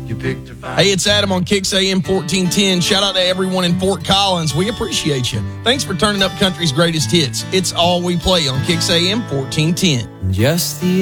Hey, it's Adam on Kicks AM 1410. Shout out to everyone in Fort Collins. We appreciate you. Thanks for turning up country's greatest hits. It's all we play on Kicks AM 1410. Just the